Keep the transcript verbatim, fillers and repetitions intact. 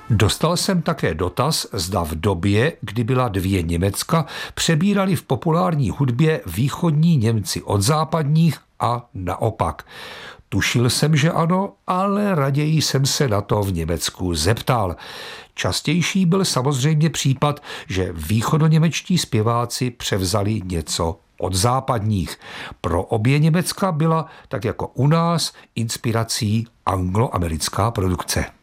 Dostal jsem také dotaz, zda v době, kdy byla dvě Německa, přebírali v populární hudbě východní Němci od západních a naopak. Tušil jsem, že ano, ale raději jsem se na to v Německu zeptal. Častější byl samozřejmě případ, že východoněmečtí zpěváci převzali něco od západních. Pro obě Německa byla, tak jako u nás, inspirací angloamerická produkce.